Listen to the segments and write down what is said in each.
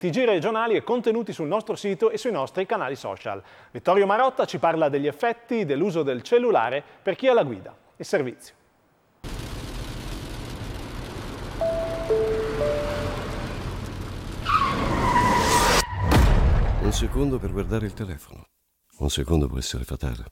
TG regionali e contenuti sul nostro sito e sui nostri canali social. Vittorio Marotta ci parla degli effetti dell'uso del cellulare per chi è alla guida. Il servizio. Un secondo per guardare il telefono. Un secondo può essere fatale.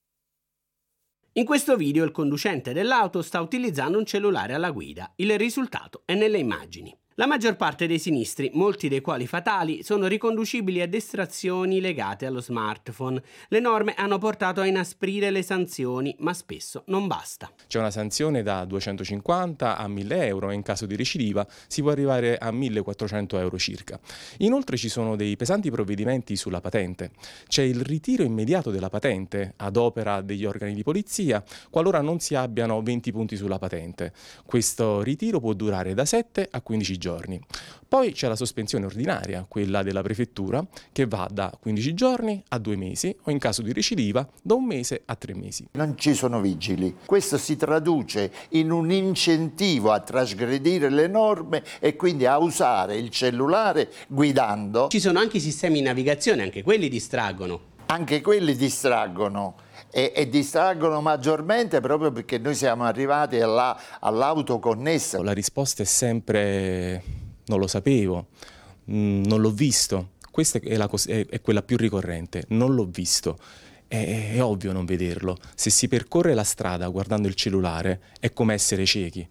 In questo video il conducente dell'auto sta utilizzando un cellulare alla guida. Il risultato è nelle immagini. La maggior parte dei sinistri, molti dei quali fatali, sono riconducibili a distrazioni legate allo smartphone. Le norme hanno portato a inasprire le sanzioni, ma spesso non basta. C'è una sanzione da 250 a 1000 euro e in caso di recidiva si può arrivare a 1400 euro circa. Inoltre ci sono dei pesanti provvedimenti sulla patente. C'è il ritiro immediato della patente ad opera degli organi di polizia qualora non si abbiano 20 punti sulla patente. Questo ritiro può durare da 7 a 15 giorni. Poi c'è la sospensione ordinaria, quella della prefettura, che va da 15 giorni a 2 mesi o in caso di recidiva da 1 mese a 3 mesi. Non ci sono vigili. Questo si traduce in un incentivo a trasgredire le norme e quindi a usare il cellulare guidando. Ci sono anche i sistemi di navigazione, anche quelli distraggono. Anche quelli distraggono. E distraggono maggiormente proprio perché noi siamo arrivati all'auto connessa. La risposta è sempre non lo sapevo, non l'ho visto. Questa è quella più ricorrente, non l'ho visto. È ovvio non vederlo. Se si percorre la strada guardando il cellulare è come essere ciechi.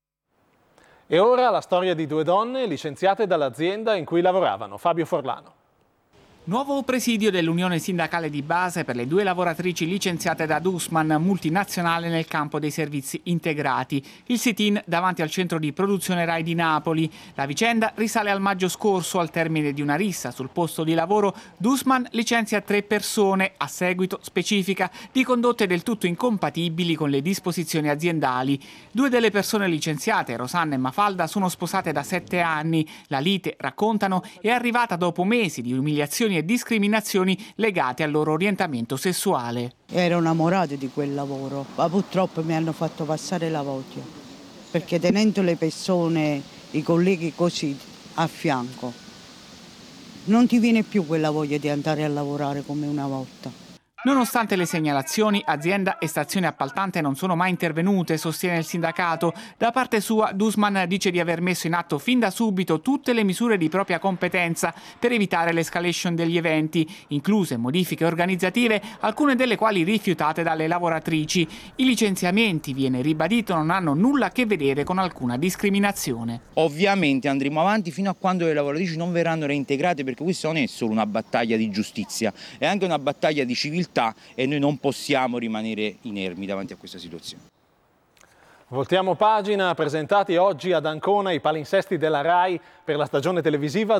E ora la storia di 2 donne licenziate dall'azienda in cui lavoravano. Fabio Forlano. Nuovo presidio dell'Unione Sindacale di Base per le 2 lavoratrici licenziate da Dussmann, multinazionale nel campo dei servizi integrati. Il sit-in davanti al centro di produzione Rai di Napoli. La vicenda risale al maggio scorso. Al termine di una rissa sul posto di lavoro, Dussmann licenzia 3 persone. A seguito specifica di condotte del tutto incompatibili con le disposizioni aziendali. 2 delle persone licenziate, Rosanna e Mafalda, sono sposate da 7 anni. La lite, raccontano, è arrivata dopo mesi di umiliazioni e discriminazioni legate al loro orientamento sessuale. Ero innamorata di quel lavoro, ma purtroppo mi hanno fatto passare la voglia, perché tenendo le persone, i colleghi così a fianco, non ti viene più quella voglia di andare a lavorare come una volta. Nonostante le segnalazioni, azienda e stazione appaltante non sono mai intervenute, sostiene il sindacato. Da parte sua, Dussmann dice di aver messo in atto fin da subito tutte le misure di propria competenza per evitare l'escalation degli eventi, incluse modifiche organizzative, alcune delle quali rifiutate dalle lavoratrici. I licenziamenti, viene ribadito, non hanno nulla a che vedere con alcuna discriminazione. Ovviamente andremo avanti fino a quando le lavoratrici non verranno reintegrate, perché questa non è solo una battaglia di giustizia, è anche una battaglia di civiltà. E noi non possiamo rimanere inermi davanti a questa situazione. Voltiamo pagina, presentati oggi ad Ancona i palinsesti della RAI per la stagione televisiva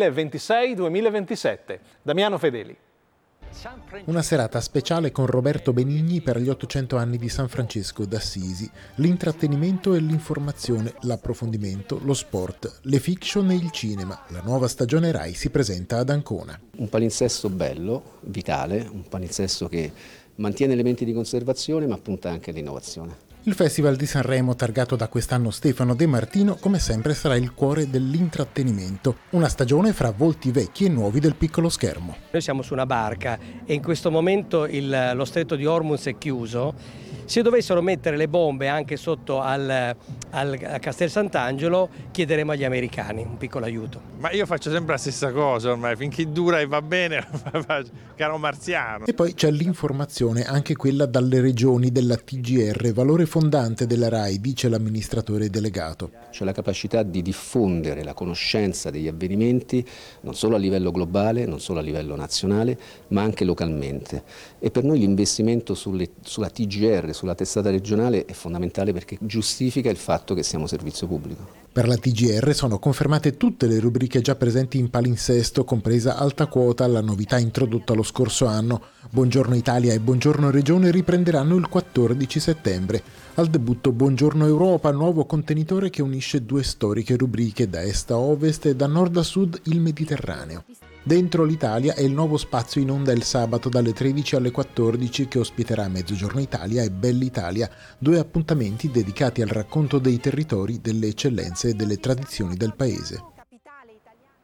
2026-2027. Damiano Fedeli. Una serata speciale con Roberto Benigni per gli 800 anni di San Francesco d'Assisi. L'intrattenimento e l'informazione, l'approfondimento, lo sport, le fiction e il cinema. La nuova stagione RAI si presenta ad Ancona. Un palinsesto bello, vitale, un palinsesto che mantiene elementi di conservazione ma punta anche all'innovazione. Il Festival di Sanremo, targato da quest'anno Stefano De Martino, come sempre sarà il cuore dell'intrattenimento. Una stagione fra volti vecchi e nuovi del piccolo schermo. Noi siamo su una barca e in questo momento lo stretto di Hormuz è chiuso. Se dovessero mettere le bombe anche sotto a Castel Sant'Angelo, chiederemo agli americani un piccolo aiuto. Ma io faccio sempre la stessa cosa ormai, finché dura e va bene, caro marziano. E poi c'è l'informazione, anche quella dalle regioni della TGR, valore fondante della RAI, dice l'amministratore delegato. C'è la capacità di diffondere la conoscenza degli avvenimenti non solo a livello globale, non solo a livello nazionale, ma anche localmente. E per noi l'investimento sulla TGR, sulla testata regionale, è fondamentale perché giustifica il fatto che siamo servizio pubblico. Per la TGR sono confermate tutte le rubriche già presenti in palinsesto, compresa Alta Quota, la novità introdotta lo scorso anno. Buongiorno Italia e Buongiorno Regione riprenderanno il 14 settembre. Al debutto Buongiorno Europa, nuovo contenitore che unisce 2 storiche rubriche da est a ovest e da nord a sud il Mediterraneo. Dentro l'Italia è il nuovo spazio in onda il sabato dalle 13 alle 14 che ospiterà Mezzogiorno Italia e Bell'Italia, 2 appuntamenti dedicati al racconto dei territori, delle eccellenze e delle tradizioni del paese.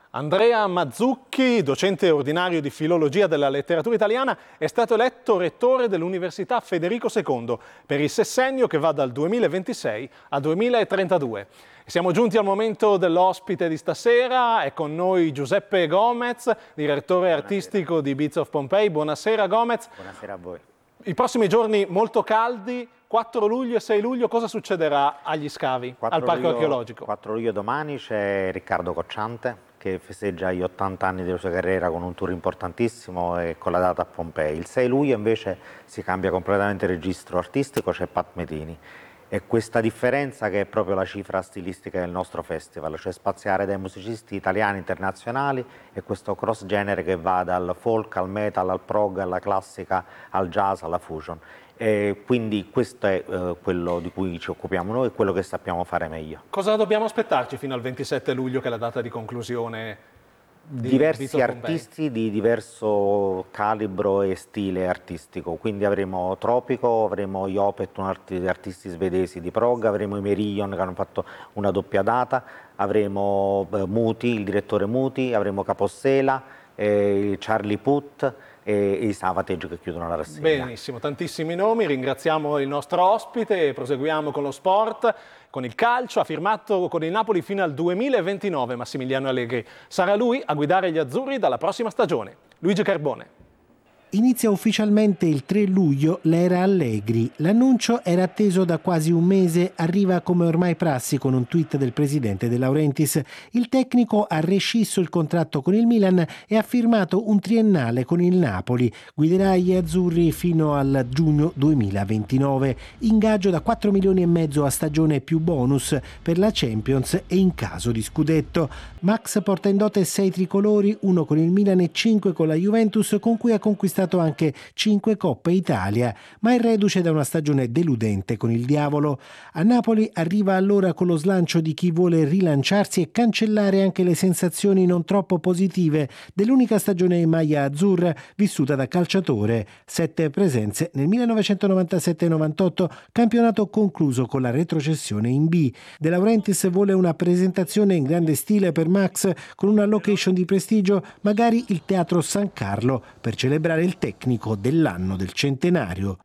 Andrea Mazzucchi, docente ordinario di filologia della letteratura italiana, è stato eletto rettore dell'Università Federico II per il sessennio che va dal 2026 al 2032. Siamo giunti al momento dell'ospite di stasera, è con noi Giuseppe Gomez, direttore artistico di Beats of Pompeii. Buonasera Gomez. Buonasera a voi. I prossimi giorni molto caldi, 4 luglio e 6 luglio, cosa succederà agli scavi, al Parco Archeologico? 4 luglio domani c'è Riccardo Cocciante che festeggia gli 80 anni della sua carriera con un tour importantissimo e con la data a Pompei. Il 6 luglio invece si cambia completamente il registro artistico, c'è Pat Metini. E questa differenza che è proprio la cifra stilistica del nostro festival, cioè spaziare dai musicisti italiani e internazionali e questo cross genere che va dal folk al metal, al prog, alla classica, al jazz, alla fusion. E quindi questo è quello di cui ci occupiamo noi e quello che sappiamo fare meglio. Cosa dobbiamo aspettarci fino al 27 luglio, che è la data di conclusione? Diversi artisti di diverso calibro e stile artistico, quindi avremo Tropico, avremo Jopet, artisti svedesi di prog, avremo i Merillion che hanno fatto una doppia data, avremo Muti, il direttore Muti, avremo Capossela, Charlie Puth e i Savatage che chiudono la rassegna. Benissimo, tantissimi nomi, ringraziamo il nostro ospite e proseguiamo con lo sport. Con il calcio ha firmato con il Napoli fino al 2029 Massimiliano Allegri. Sarà lui a guidare gli azzurri dalla prossima stagione. Luigi Carbone. Inizia ufficialmente il 3 luglio l'era Allegri. L'annuncio era atteso da quasi un mese, arriva come ormai prassi con un tweet del presidente De Laurentiis. Il tecnico ha rescisso il contratto con il Milan e ha firmato un triennale con il Napoli. Guiderà gli azzurri fino al giugno 2029. Ingaggio da 4 milioni e mezzo a stagione più bonus per la Champions e in caso di scudetto. Max porta in dote 6 tricolori, 1 con il Milan e 5 con la Juventus, con cui ha conquistato anche 5 Coppe Italia, ma è reduce da una stagione deludente con il Diavolo. A Napoli arriva allora con lo slancio di chi vuole rilanciarsi e cancellare anche le sensazioni non troppo positive dell'unica stagione in maglia azzurra vissuta da calciatore. 7 presenze nel 1997-98, campionato concluso con la retrocessione in B. De Laurentiis vuole una presentazione in grande stile per Max, con una location di prestigio, magari il Teatro San Carlo, per celebrare il tecnico dell'anno del centenario.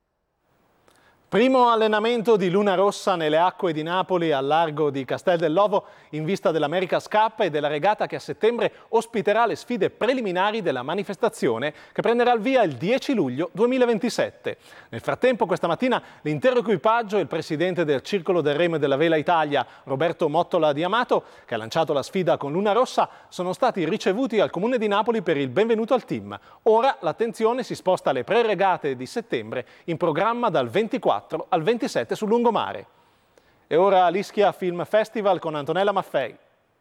Primo allenamento di Luna Rossa nelle acque di Napoli al largo di Castel dell'Ovo in vista dell'America's Cup e della regata che a settembre ospiterà le sfide preliminari della manifestazione che prenderà il via il 10 luglio 2027. Nel frattempo questa mattina l'intero equipaggio e il presidente del Circolo del Remo e della Vela Italia, Roberto Mottola di Amato, che ha lanciato la sfida con Luna Rossa, sono stati ricevuti al Comune di Napoli per il benvenuto al team. Ora l'attenzione si sposta alle pre-regate di settembre in programma dal 24 al 27 sul lungomare. E ora l'Ischia Film Festival con Antonella Maffei.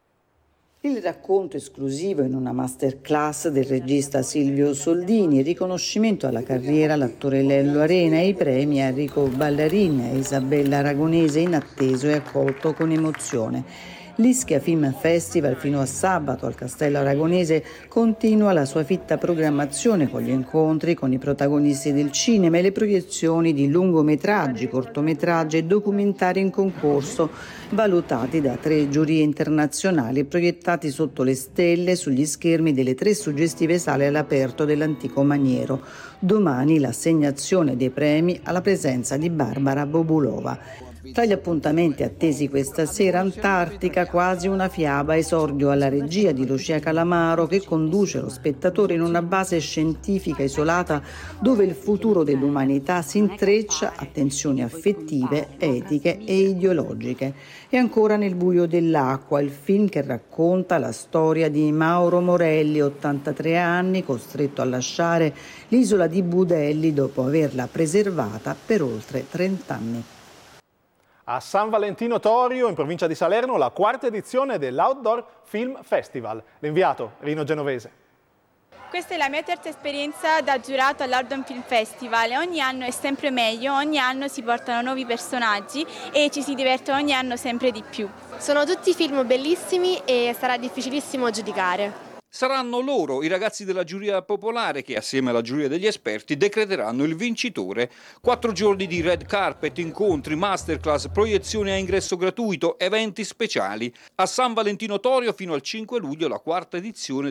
Il racconto esclusivo in una masterclass del regista Silvio Soldini, il riconoscimento alla carriera all'attore Lello Arena e i premi a Enrico Ballarin e Isabella Aragonese inatteso e accolto con emozione. L'Ischia Film Festival fino a sabato al Castello Aragonese continua la sua fitta programmazione con gli incontri con i protagonisti del cinema e le proiezioni di lungometraggi, cortometraggi e documentari in concorso, valutati da 3 giurie internazionali e proiettati sotto le stelle sugli schermi delle 3 suggestive sale all'aperto dell'antico Maniero. Domani l'assegnazione dei premi alla presenza di Barbara Bobulova. Tra gli appuntamenti attesi questa sera, Antartica, quasi una fiaba, esordio alla regia di Lucia Calamaro che conduce lo spettatore in una base scientifica isolata dove il futuro dell'umanità si intreccia a tensioni affettive, etiche e ideologiche. E ancora Nel buio dell'acqua, il film che racconta la storia di Mauro Morelli, 83 anni, costretto a lasciare l'isola di Budelli dopo averla preservata per oltre 30 anni. A San Valentino Torio, in provincia di Salerno, la 4ª edizione dell'Outdoor Film Festival. L'inviato Rino Genovese. Questa è la mia 3ª esperienza da giurato all'Outdoor Film Festival e ogni anno è sempre meglio, ogni anno si portano nuovi personaggi e ci si diverte ogni anno sempre di più. Sono tutti film bellissimi e sarà difficilissimo giudicare. Saranno loro, i ragazzi della giuria popolare, che assieme alla giuria degli esperti decreteranno il vincitore. 4 giorni di red carpet, incontri, masterclass, proiezioni a ingresso gratuito, eventi speciali. A San Valentino Torio fino al 5 luglio la 4ª edizione